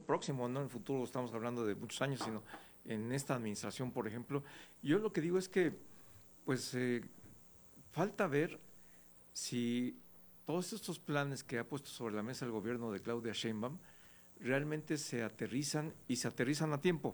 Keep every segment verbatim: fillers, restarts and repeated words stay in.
próximo, no en el futuro, estamos hablando de muchos años, sino en esta administración, por ejemplo. Yo lo que digo es que, pues, eh, falta ver si todos estos planes que ha puesto sobre la mesa el gobierno de Claudia Sheinbaum realmente se aterrizan y se aterrizan a tiempo,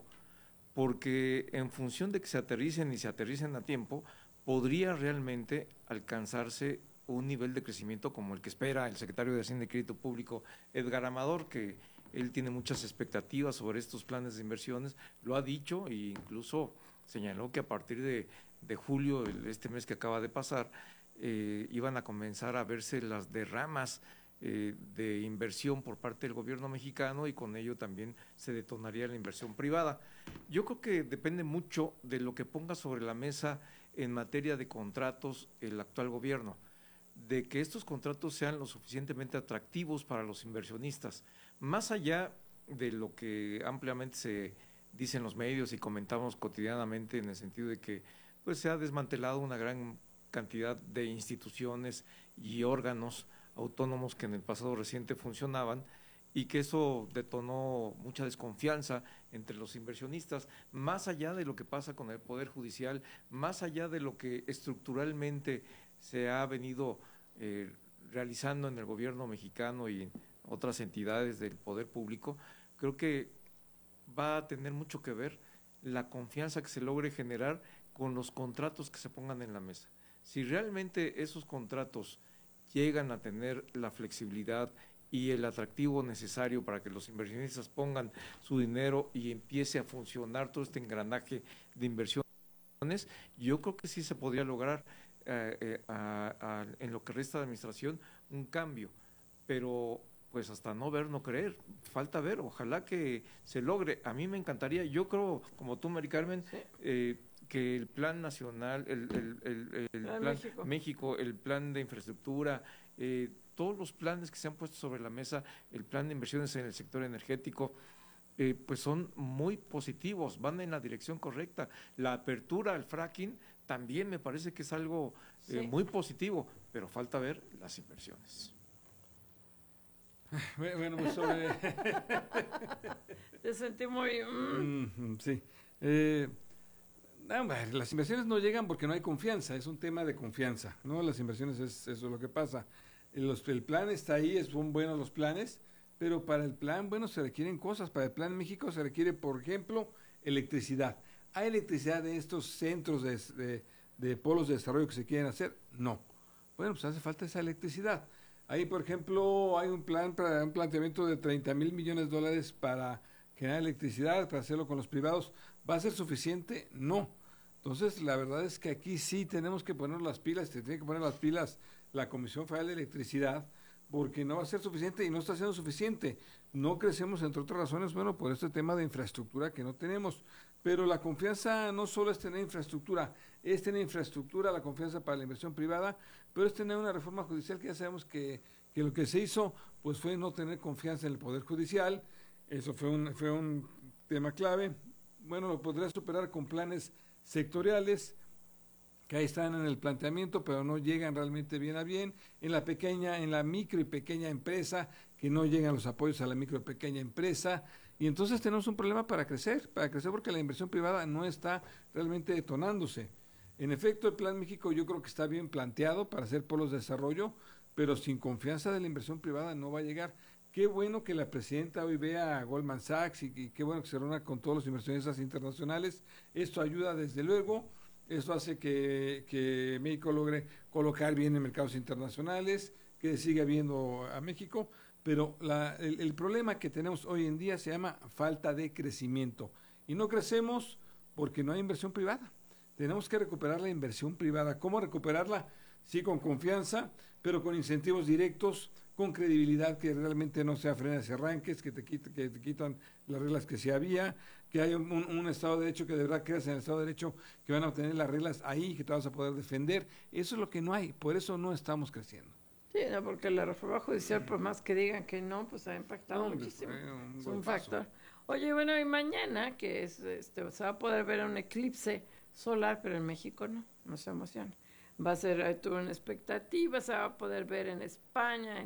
porque en función de que se aterricen y se aterricen a tiempo, podría realmente alcanzarse un nivel de crecimiento como el que espera el secretario de Hacienda y Crédito Público, Edgar Amador, que él tiene muchas expectativas sobre estos planes de inversiones, lo ha dicho e incluso señaló que a partir de, de julio, este mes que acaba de pasar, eh, iban a comenzar a verse las derramas eh, de inversión por parte del gobierno mexicano y con ello también se detonaría la inversión privada. Yo creo que depende mucho de lo que ponga sobre la mesa en materia de contratos el actual gobierno, de que estos contratos sean lo suficientemente atractivos para los inversionistas, más allá de lo que ampliamente se dice en los medios y comentamos cotidianamente en el sentido de que pues se ha desmantelado una gran cantidad de instituciones y órganos autónomos que en el pasado reciente funcionaban y que eso detonó mucha desconfianza entre los inversionistas, más allá de lo que pasa con el Poder Judicial, más allá de lo que estructuralmente se ha venido eh, realizando en el gobierno mexicano y en otras entidades del poder público. Creo que va a tener mucho que ver la confianza que se logre generar con los contratos que se pongan en la mesa. Si realmente esos contratos llegan a tener la flexibilidad y el atractivo necesario para que los inversionistas pongan su dinero y empiece a funcionar todo este engranaje de inversiones, yo creo que sí se podría lograr eh, eh, a, a, en lo que resta de administración un cambio, pero pues hasta no ver, no creer, falta ver, ojalá que se logre. A mí me encantaría, yo creo, como tú, Mari Carmen, sí. eh, que el plan nacional, el, el, el, el plan México. México, el plan de infraestructura, eh, todos los planes que se han puesto sobre la mesa, el plan de inversiones en el sector energético, eh, pues son muy positivos, van en la dirección correcta. La apertura al fracking también me parece que es algo eh, sí. muy positivo, pero falta ver las inversiones. Bueno, pues sobre... Te sentí muy... Mm, sí. Eh, no, las inversiones no llegan porque no hay confianza, es un tema de confianza, ¿no? Las inversiones es eso es lo que pasa. Los, el plan está ahí, son buenos los planes, pero para el plan, bueno, se requieren cosas. Para el plan México se requiere, por ejemplo, electricidad. ¿Hay electricidad en estos centros de, de, de polos de desarrollo que se quieren hacer? No. Bueno, pues hace falta esa electricidad. Ahí, por ejemplo, hay un plan para un planteamiento de treinta mil millones de dólares para generar electricidad, para hacerlo con los privados. ¿Va a ser suficiente? No. Entonces, la verdad es que aquí sí tenemos que poner las pilas, se tiene que poner las pilas la Comisión Federal de Electricidad, porque no va a ser suficiente y no está siendo suficiente. No crecemos, entre otras razones, bueno, por este tema de infraestructura que no tenemos. Pero la confianza no solo es tener infraestructura, es tener infraestructura, la confianza para la inversión privada, pero es tener una reforma judicial que ya sabemos que, que lo que se hizo pues fue no tener confianza en el Poder Judicial. Eso fue un, fue un tema clave. Bueno, lo podría superar con planes sectoriales, que ahí están en el planteamiento, pero no llegan realmente bien a bien. En la pequeña, en la micro y pequeña empresa, que no llegan los apoyos a la micro y pequeña empresa, y entonces tenemos un problema para crecer, para crecer porque la inversión privada no está realmente detonándose. En efecto, el Plan México yo creo que está bien planteado para hacer polos de desarrollo, pero sin confianza de la inversión privada no va a llegar. Qué bueno que la presidenta hoy vea a Goldman Sachs y, y qué bueno que se reúna con todos los inversionistas internacionales. Esto ayuda desde luego. Esto hace que, que México logre colocar bien en mercados internacionales, que siga viendo a México, pero la, el, el problema que tenemos hoy en día se llama falta de crecimiento. Y no crecemos porque no hay inversión privada. Tenemos que recuperar la inversión privada. ¿Cómo recuperarla? Sí, con confianza, pero con incentivos directos, con credibilidad, que realmente no sea frenas y arranques, que te, quit, que te quitan las reglas que sí había, que haya un, un Estado de Derecho, que de verdad creas en el Estado de Derecho, que van a tener las reglas ahí, que te vas a poder defender. Eso es lo que no hay, por eso no estamos creciendo. Sí, no, porque la reforma judicial, por más que digan que no, pues ha impactado no, muchísimo. Un es un factor. Oye, bueno, y mañana, que es, este, se va a poder ver un eclipse solar, pero en México no, no se emociona. Va a ser, tuvo una expectativa, se va a poder ver en España, en,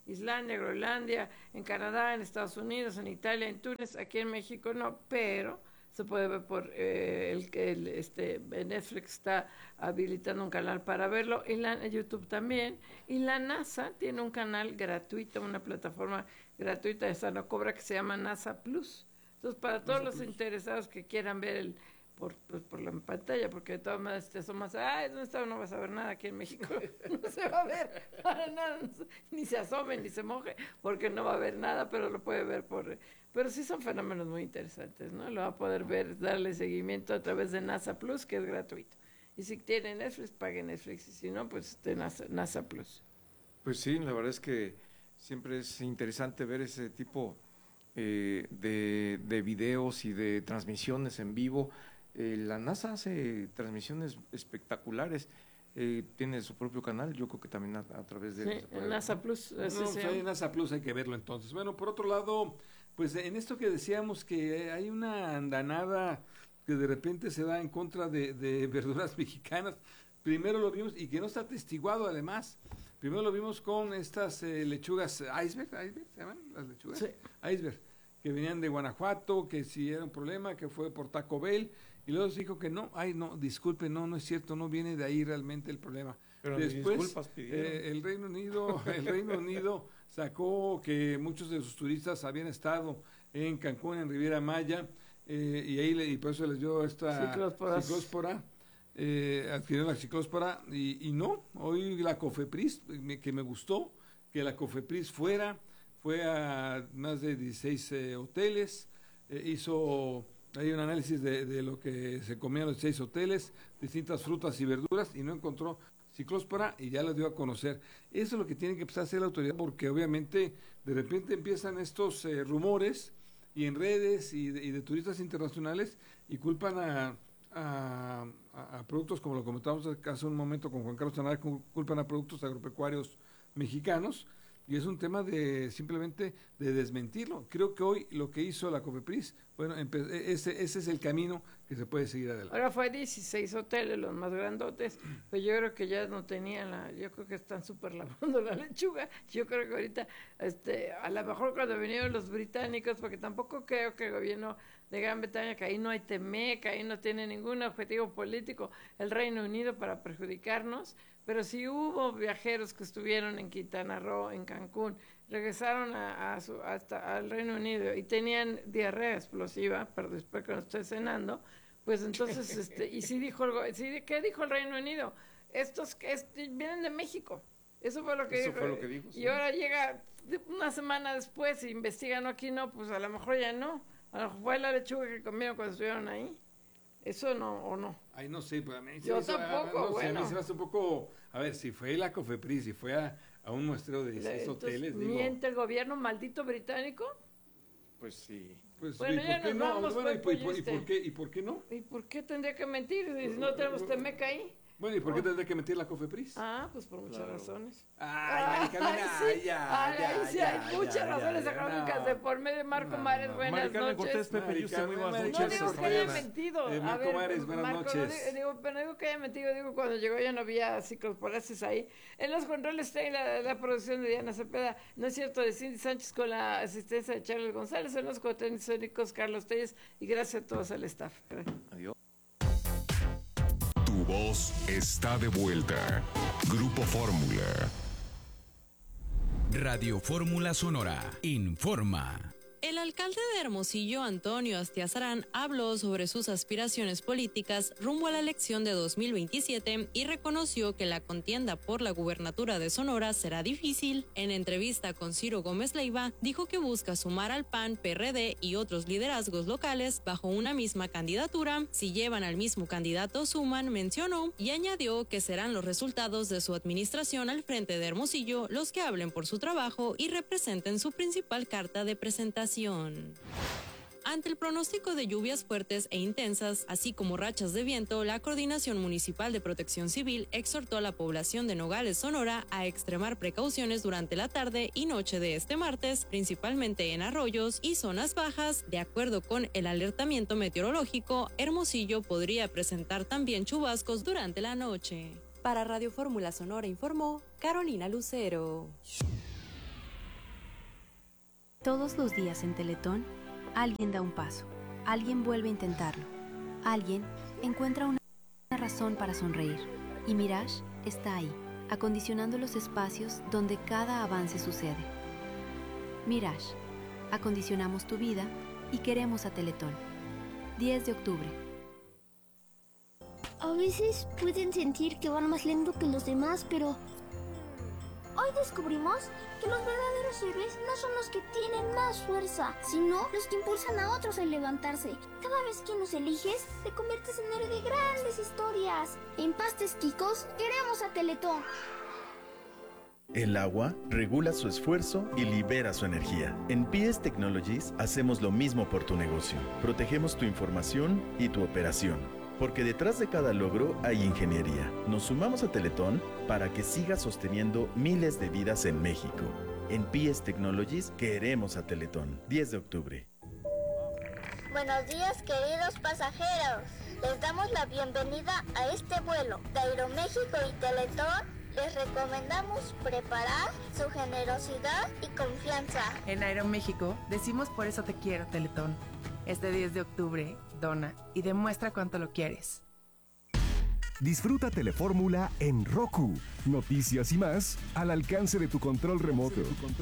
Islandia, Groenlandia, en Canadá, en Estados Unidos, en Italia, en Túnez, aquí en México no, pero se puede ver por eh, el que el, este Netflix está habilitando un canal para verlo, y la, YouTube también, y la NASA tiene un canal gratuito, una plataforma gratuita, esa no cobra, que se llama NASA Plus. Entonces, para todos los interesados que quieran ver el por, pues, por la pantalla, porque de todas maneras te asomas, ay, ¿dónde está? No vas a ver nada aquí en México, no se va a ver para nada, no se, ni se asome, ni se moje, porque no va a haber nada, pero lo puede ver por... Pero sí son fenómenos muy interesantes, ¿no? Lo va a poder ver, darle seguimiento a través de NASA Plus, que es gratuito. Y si tiene Netflix, pague Netflix, y si no, pues de NASA, NASA Plus. Pues sí, la verdad es que siempre es interesante ver ese tipo eh, de, de videos y de transmisiones en vivo. Eh, la NASA hace transmisiones espectaculares, eh, tiene su propio canal, yo creo que también a, a través de... Sí, en NASA Plus. No, pues en NASA Plus hay que verlo entonces. Bueno, por otro lado, pues en esto que decíamos que hay una andanada que de repente se da en contra de, de verduras mexicanas, primero lo vimos, y que no está atestiguado además, primero lo vimos con estas eh, lechugas iceberg, iceberg, ¿se llaman las lechugas? Sí. Iceberg, que venían de Guanajuato, que si era un problema, que fue por Taco Bell, y luego se dijo que no, ay no, disculpe, no, no es cierto, no viene de ahí realmente el problema. Pero después eh, el Reino Unido, el Reino Unido sacó que muchos de sus turistas habían estado en Cancún, en Riviera Maya, eh, y ahí le, y por eso les dio esta ciclóspora, eh, adquirió la ciclóspora, y, y no, hoy la COFEPRIS, me, que me gustó, que la COFEPRIS fuera, fue a más de dieciséis eh, hoteles, eh, hizo... Hay un análisis de, de lo que se comían los seis hoteles, distintas frutas y verduras, y no encontró ciclóspora, y ya lo dio a conocer. Eso es lo que tiene que empezar a hacer la autoridad, porque obviamente de repente empiezan estos eh, rumores y en redes y de, y de turistas internacionales, y culpan a, a, a, a productos, como lo comentamos hace un momento con Juan Carlos Tanara, culpan a productos agropecuarios mexicanos, y es un tema de simplemente de desmentirlo. Creo que hoy lo que hizo la COFEPRIS, bueno, ese, ese es el camino que se puede seguir adelante. Ahora fue dieciséis hoteles, los más grandotes, pues yo creo que ya no tenían la, yo creo que están súper lavando la lechuga. Yo creo que ahorita, este, a lo mejor cuando vinieron los británicos, porque tampoco creo que el gobierno de Gran Bretaña, que ahí no hay Temec, ahí no tiene ningún objetivo político el Reino Unido para perjudicarnos, pero sí hubo viajeros que estuvieron en Quintana Roo, en Cancún, regresaron a, a su, hasta al Reino Unido y tenían diarrea explosiva, pero después cuando estoy cenando, pues entonces, este, y sí dijo, el, sí, ¿qué dijo el Reino Unido? Estos que vienen de México. Eso fue lo que Eso dijo. Fue lo que dijo y sí. Ahora llega una semana después y investigan, no, aquí no, pues a lo mejor ya no. A lo mejor fue la lechuga que comieron cuando estuvieron ahí. ¿Eso no o no? Ay, no sé, pues a mí Yo se tampoco, no, bueno. A mí se me hace un poco, a ver, si fue la COFEPRIS, si fue a, a un muestreo de dieciséis hoteles, digo... ¿Miente el gobierno maldito británico? Pues sí. Pues, bueno, ¿y ya por qué nos no? vamos, Bueno, ¿y, por, y, por, este. ¿y, por qué, ¿Y por qué no? ¿Y por qué tendría que mentir si no tenemos Temec ahí? Bueno, ¿y por qué tendría que mentir la COFEPRIS? Ah, pues por muchas Claro. razones. Ay, Carmen, sí. ya, Ay, ya, ahí sí ya, hay ya, muchas ya, razones ya, económicas no. de por medio. Marco No, Mares, no. buenas Mari Carmen noches. Cortés, Pepe, y usted muy buenas Mari No noches. digo Hasta que haya mañana. mentido. Eh, A Marco ver, Mares, buenas Marco, no noches. digo, digo, pero no digo que haya mentido, digo cuando llegó ya no había ciclosporasis ahí. En los controles está ahí la, la producción de Diana Cepeda, no es cierto, de Cindy Sánchez con la asistencia de Charles González, en los técnicos Carlos Telles, y gracias a todos al staff. Adiós. Tu voz está de vuelta. Grupo Fórmula. Radio Fórmula Sonora informa. El alcalde de Hermosillo, Antonio Astiazarán, habló sobre sus aspiraciones políticas rumbo a la elección de dos mil veintisiete y reconoció que la contienda por la gubernatura de Sonora será difícil. En entrevista con Ciro Gómez Leiva, dijo que busca sumar al P A N, P R D y otros liderazgos locales bajo una misma candidatura. Si llevan al mismo candidato, suman, mencionó, y añadió que serán los resultados de su administración al frente de Hermosillo los que hablen por su trabajo y representen su principal carta de presentación. Ante el pronóstico de lluvias fuertes e intensas, así como rachas de viento, la Coordinación Municipal de Protección Civil exhortó a la población de Nogales, Sonora, a extremar precauciones durante la tarde y noche de este martes, principalmente en arroyos y zonas bajas. De acuerdo con el alertamiento meteorológico, Hermosillo podría presentar también chubascos durante la noche. Para Radio Fórmula Sonora informó Carolina Lucero. Todos los días en Teletón, alguien da un paso, alguien vuelve a intentarlo, alguien encuentra una razón para sonreír. Y Mirage está ahí, acondicionando los espacios donde cada avance sucede. Mirage, acondicionamos tu vida y queremos a Teletón. diez de octubre. A veces pueden sentir que van más lento que los demás, pero hoy descubrimos que los verdaderos héroes no son los que tienen más fuerza, sino los que impulsan a otros a levantarse. Cada vez que nos eliges, te conviertes en héroe de grandes historias. En Pastes Quicos, queremos a Teletón. El agua regula su esfuerzo y libera su energía. En P S Technologies hacemos lo mismo por tu negocio. Protegemos tu información y tu operación. Porque detrás de cada logro hay ingeniería. Nos sumamos a Teletón para que siga sosteniendo miles de vidas en México. En P S Technologies queremos a Teletón. diez de octubre. Buenos días, queridos pasajeros. Les damos la bienvenida a este vuelo de Aeroméxico y Teletón. Les recomendamos preparar su generosidad y confianza. En Aeroméxico decimos por eso te quiero, Teletón. Este diez de octubre, dona y demuestra cuánto lo quieres. Disfruta Telefórmula en Roku. Noticias y más al alcance de tu control remoto.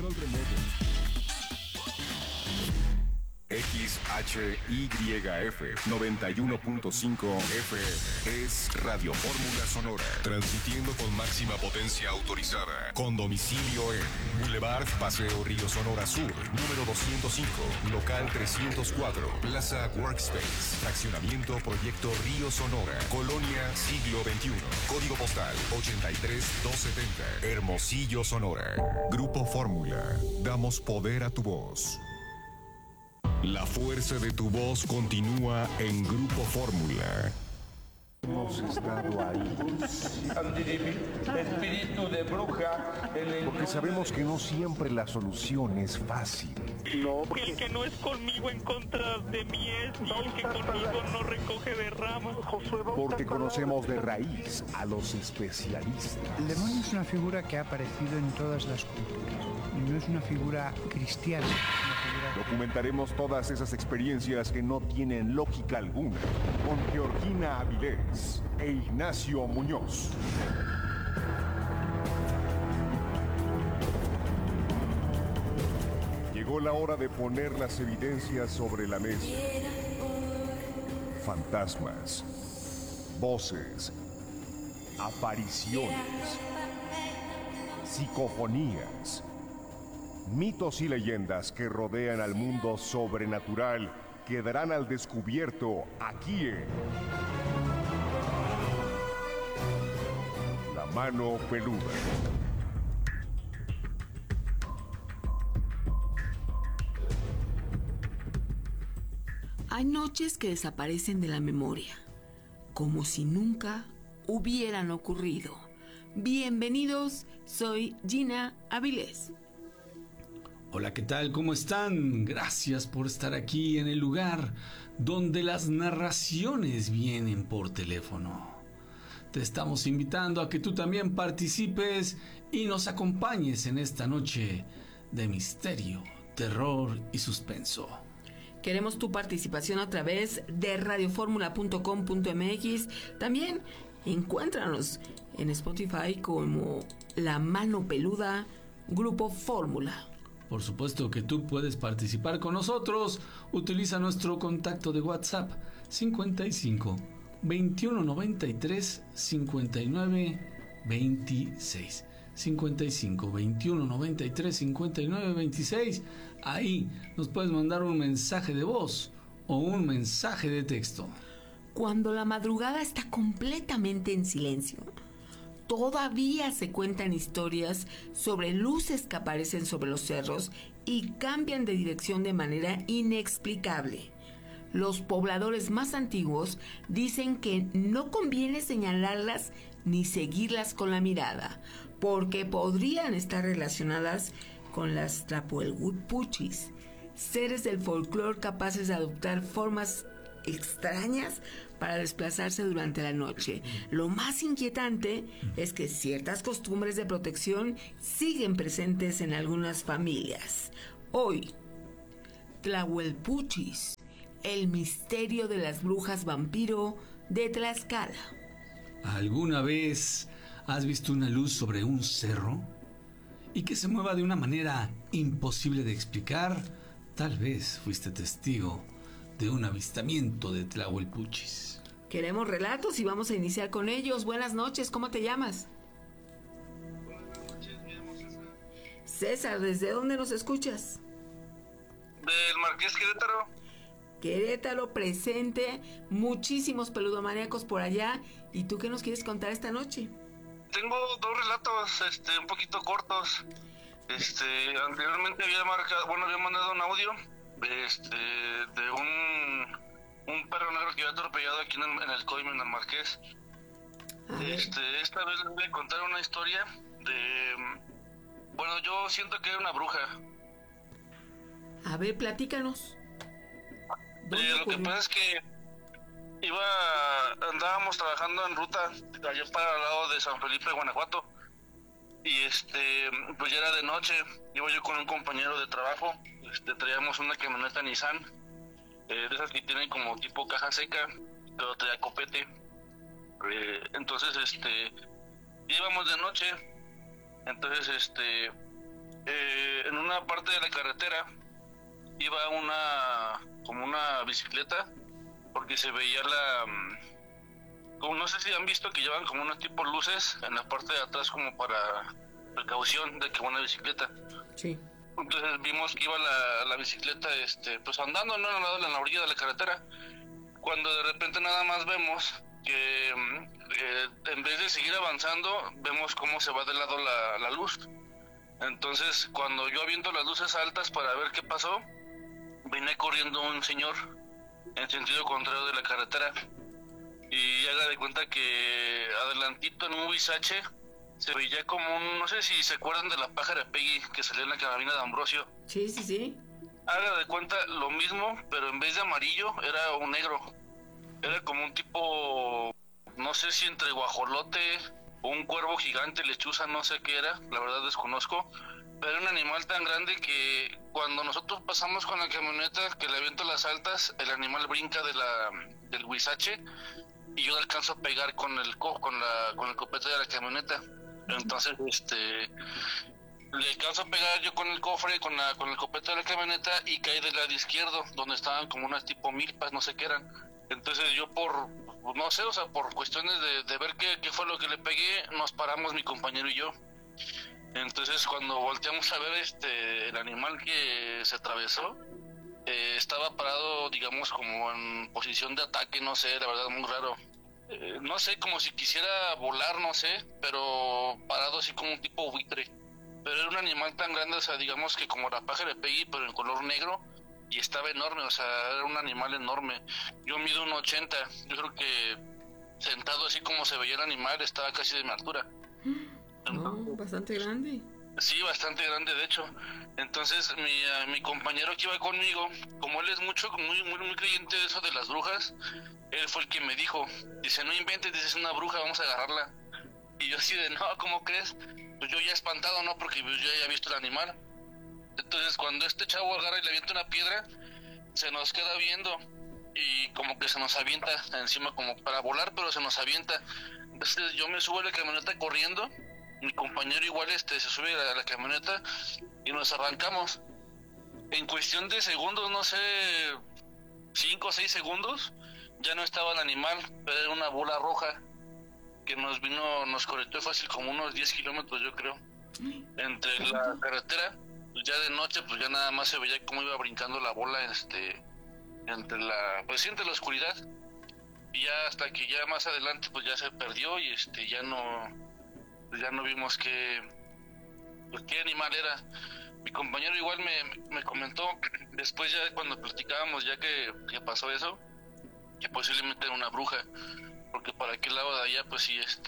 X H Y F noventa y uno punto cinco F M es Radio Fórmula Sonora, transmitiendo con máxima potencia autorizada, con domicilio en Boulevard Paseo Río Sonora Sur, número doscientos cinco, local trescientos cuatro, Plaza Workspace, fraccionamiento Proyecto Río Sonora, Colonia Siglo veintiuno, código postal ochenta y tres doscientos setenta, Hermosillo, Sonora. Grupo Fórmula, damos poder a tu voz. La fuerza de tu voz continúa en Grupo Fórmula. Hemos estado ahí. Espíritu de bruja. Porque sabemos que no siempre la solución es fácil. No, el que no es conmigo en contra de mí es, y el que conmigo no recoge de ramas. Porque conocemos de raíz a los especialistas. El demonio es una figura que ha aparecido en todas las culturas. Y no es una figura cristiana. Documentaremos todas esas experiencias que no tienen lógica alguna con Georgina Avilés e Ignacio Muñoz. Llegó la hora de poner las evidencias sobre la mesa. Fantasmas, voces, apariciones, psicofonías, mitos y leyendas que rodean al mundo sobrenatural quedarán al descubierto aquí en La Mano Peluda. Hay noches que desaparecen de la memoria, como si nunca hubieran ocurrido. Bienvenidos, soy Gina Avilés. Hola, ¿qué tal? ¿Cómo están? Gracias por estar aquí en el lugar donde las narraciones vienen por teléfono. Te estamos invitando a que tú también participes y nos acompañes en esta noche de misterio, terror y suspenso. Queremos tu participación a través de radioformula punto com punto m x. También encuéntranos en Spotify como La Mano Peluda, Grupo Fórmula. Por supuesto que tú puedes participar con nosotros. Utiliza nuestro contacto de WhatsApp cincuenta y cinco, veintiuno noventa y tres, cincuenta y nueve, veintiséis. cincuenta y cinco, veintiuno noventa y tres, cincuenta y nueve, veintiséis. Ahí nos puedes mandar un mensaje de voz o un mensaje de texto. Cuando la madrugada está completamente en silencio, todavía se cuentan historias sobre luces que aparecen sobre los cerros y cambian de dirección de manera inexplicable. Los pobladores más antiguos dicen que no conviene señalarlas ni seguirlas con la mirada, porque podrían estar relacionadas con las Tlapuelpuchis, seres del folclore capaces de adoptar formas extrañas para desplazarse durante la noche. Lo más inquietante es que ciertas costumbres de protección siguen presentes en algunas familias. Hoy, Tlahuelpuchis, el misterio de las brujas vampiro de Tlaxcala. ¿Alguna vez has visto una luz sobre un cerro? Y que se mueva de una manera imposible de explicar. Tal vez fuiste testigo de un avistamiento de Tlahuelpuchis. Queremos relatos y vamos a iniciar con ellos. Buenas noches, ¿cómo te llamas? César, ¿desde dónde nos escuchas? Del Marqués Querétaro. Querétaro presente, muchísimos peludomaníacos por allá. ¿Y tú qué nos quieres contar esta noche? Tengo dos relatos, este, un poquito cortos. Este, anteriormente había marcado, bueno, había mandado un audio, este, de un, un perro negro que había atropellado aquí en el, en el Coime, en el Marqués. Este, esta vez les voy a contar una historia de, bueno, yo siento que era una bruja. A ver, platícanos. Eh, lo que pasa es que iba, andábamos trabajando en ruta allá para el lado de San Felipe, Guanajuato, y este, pues ya era de noche. Iba yo con un compañero de trabajo, este, traíamos una camioneta Nissan, eh, de esas que tienen como tipo caja seca, pero traía copete. Eh, entonces, este, íbamos de noche, entonces, este, eh, en una parte de la carretera iba una, como una bicicleta, porque se veía la, como no sé si han visto que llevan como unos tipos luces en la parte de atrás como para precaución de que va una bicicleta. Sí. Entonces vimos que iba la, la bicicleta, este, pues andando, ¿no? En la orilla de la carretera, cuando de repente nada más vemos que eh, en vez de seguir avanzando, vemos cómo se va de lado la, la luz. Entonces cuando yo aviento las luces altas para ver qué pasó, venía corriendo un señor en sentido contrario de la carretera, y haga de cuenta que adelantito en un Huizache se veía como un, no sé si se acuerdan de la pájara Peggy que salía en la carabina de Ambrosio. Sí, sí, sí. Haga de cuenta lo mismo, pero en vez de amarillo era un negro. Era como un tipo, no sé si entre guajolote o un cuervo gigante, lechuza, no sé qué era, la verdad desconozco. Pero era un animal tan grande que cuando nosotros pasamos con la camioneta, que le aviento las altas, el animal brinca de la del Huizache y yo le alcanzo a pegar con el co, con la con el copete de la camioneta. Entonces, este, le alcanzo a pegar yo con el cofre, con la con el copete de la camioneta, y caí del lado izquierdo, donde estaban como unas tipo milpas, no sé qué eran. Entonces yo por, no sé, o sea, por cuestiones de, de ver qué, qué fue lo que le pegué, nos paramos mi compañero y yo. Entonces cuando volteamos a ver este el animal que se atravesó, eh, estaba parado, digamos, como en posición de ataque, no sé, la verdad muy raro. Eh, no sé, como si quisiera volar, no sé, pero parado así como un tipo buitre. Pero era un animal tan grande, o sea, digamos que como la pájara de Peggy, pero en color negro, y estaba enorme, o sea, era un animal enorme. Yo mido uno ochenta, yo creo que sentado así como se veía el animal, estaba casi de mi altura. No, bastante grande. Sí, bastante grande, de hecho. Entonces, mi, uh, mi compañero que iba conmigo, como él es mucho, muy, muy, muy creyente de eso de las brujas, él fue el que me dijo, dice, no inventes, dice, es una bruja, vamos a agarrarla. Y yo así de, no, ¿cómo crees? Pues yo ya espantado, ¿no? Porque yo ya había visto el animal. Entonces, cuando este chavo agarra y le avienta una piedra, se nos queda viendo y como que se nos avienta encima como para volar, pero se nos avienta. Entonces yo me subo a la camioneta corriendo, mi compañero igual este se sube a la camioneta y nos arrancamos. En cuestión de segundos, no sé, cinco o seis segundos, ya no estaba el animal, pero era una bola roja que nos vino, nos correteó fácil como unos diez kilómetros, yo creo, entre la carretera. Ya de noche, pues ya nada más se veía cómo iba brincando la bola, este, entre la, pues sí, entre la oscuridad. Y ya hasta que ya más adelante, pues ya se perdió y este, ya no, pues ya no vimos qué, pues qué animal era. Mi compañero igual me, me comentó, después ya cuando platicábamos ya que, que pasó eso, que posiblemente era una bruja, porque para aquel lado de allá, pues sí, este,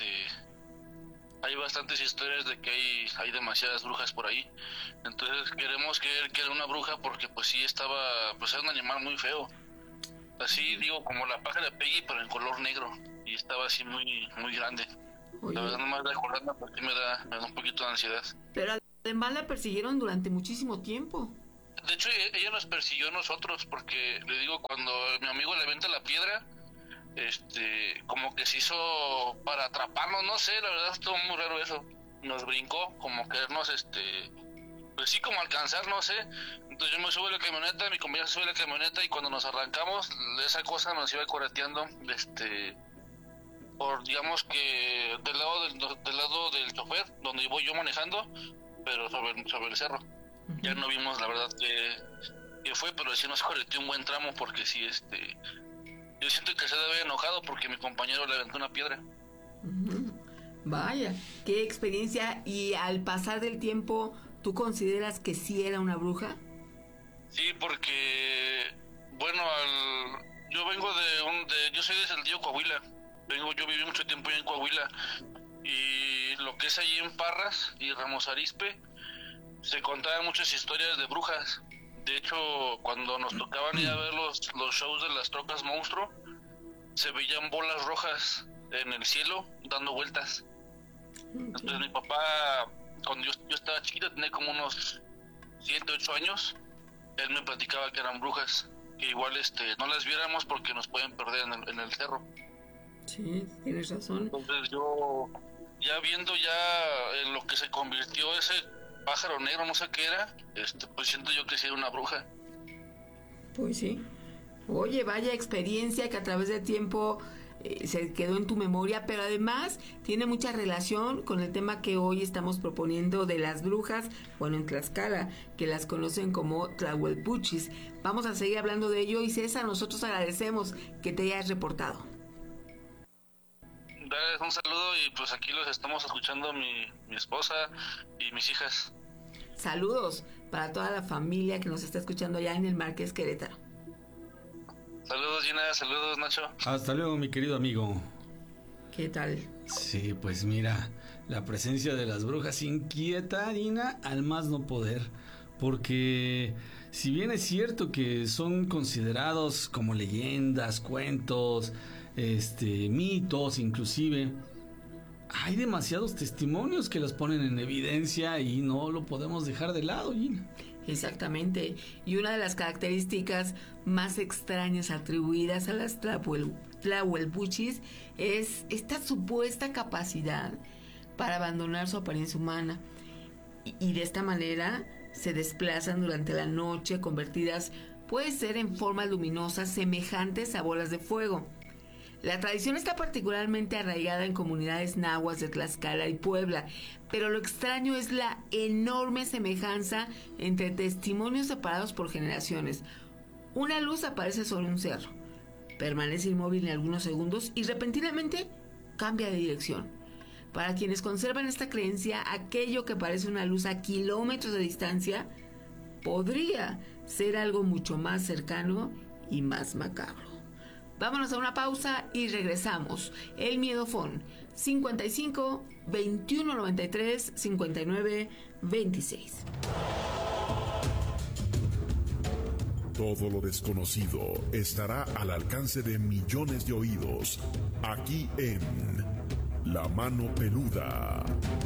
hay bastantes historias de que hay, hay demasiadas brujas por ahí. Entonces queremos creer que era una bruja porque pues sí estaba, pues era un animal muy feo. Así digo, como la pájara de Peggy, pero en color negro. Y estaba así muy muy grande. Oye. La verdad, nomás de acordarme porque me da, me da un poquito de ansiedad. Pero además la persiguieron durante muchísimo tiempo. de hecho ella nos persiguió a nosotros, porque le digo, cuando mi amigo le avienta la piedra, este, como que se hizo para atraparnos, no sé, la verdad estuvo muy raro eso. Nos brincó, como querernos, este, pues sí, como alcanzar, no sé. Entonces yo me subo a la camioneta, mi compañero se sube a la camioneta, y cuando nos arrancamos, esa cosa nos iba correteando, este, por, digamos que del lado del, del lado del chofer, donde voy yo manejando, pero sobre, sobre el cerro. Uh-huh. Ya no vimos, la verdad, que, que fue, pero sí nos correteó un buen tramo, porque sí, este, yo siento que se debe haber enojado porque mi compañero le aventó una piedra. Uh-huh. Vaya, qué experiencia. Y al pasar del tiempo, ¿tú consideras que sí era una bruja? Sí, porque, bueno, al, yo vengo de un, de, yo soy de Saltillo, Coahuila. Vengo, yo viví mucho tiempo en Coahuila, y lo que es allí en Parras y Ramos Arizpe, se contaban muchas historias de brujas. De hecho, cuando nos tocaban ir a ver los, los shows de las trocas monstruo, se veían bolas rojas en el cielo dando vueltas. Entonces mi papá, cuando yo, yo estaba chiquita, tenía como unos siete, ocho años, él me platicaba que eran brujas, que igual este no las viéramos porque nos pueden perder en el, en el cerro. Sí, tienes razón. Entonces yo, ya viendo ya en lo que se convirtió ese pájaro negro, no sé qué era, este, pues siento yo que sí era una bruja. Pues sí. Oye, vaya experiencia que a través del tiempo eh, se quedó en tu memoria, pero además tiene mucha relación con el tema que hoy estamos proponiendo de las brujas, bueno, en Tlaxcala, que las conocen como Tlahuelpuchis. Vamos a seguir hablando de ello, y César, nosotros agradecemos que te hayas reportado. Dale un saludo, y pues aquí los estamos escuchando mi, mi esposa y mis hijas. Saludos para toda la familia que nos está escuchando allá en el Marqués Querétaro. Saludos, Gina, saludos, Nacho. Hasta luego, mi querido amigo. ¿Qué tal? Sí, pues mira, la presencia de las brujas inquieta, Gina, al más no poder, porque si bien es cierto que son considerados como leyendas, cuentos, este, mitos inclusive, hay demasiados testimonios que los ponen en evidencia y no lo podemos dejar de lado, Gina. Exactamente, y una de las características más extrañas atribuidas a las Tlahuel, Tlahuelpuchis es esta supuesta capacidad para abandonar su apariencia humana, y, y de esta manera se desplazan durante la noche, convertidas, puede ser en formas luminosas semejantes a bolas de fuego. La tradición está particularmente arraigada en comunidades nahuas de Tlaxcala y Puebla, pero lo extraño es la enorme semejanza entre testimonios separados por generaciones. Una luz aparece sobre un cerro, permanece inmóvil en algunos segundos y repentinamente cambia de dirección. Para quienes conservan esta creencia, aquello que parece una luz a kilómetros de distancia podría ser algo mucho más cercano y más macabro. Vámonos a una pausa y regresamos. El Miedofón, cincuenta y cinco, veintiuno noventa y tres, cincuenta y nueve, veintiséis. Todo lo desconocido estará al alcance de millones de oídos, aquí en La Mano Peluda.